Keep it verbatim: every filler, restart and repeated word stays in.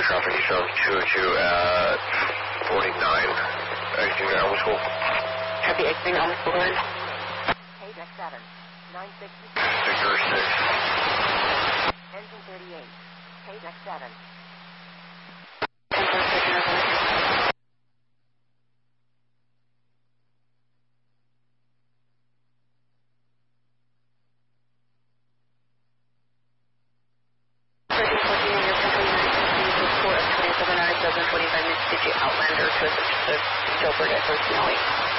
traffic eastbound two oh two at forty-nine, exiting Elm School. Copy, exiting Elm School. Page X seven, nine sixty-six. Victor six. Engine thirty-eight, Page X seven. twenty-five minutes to Outlander to Gilbert at First Nelly.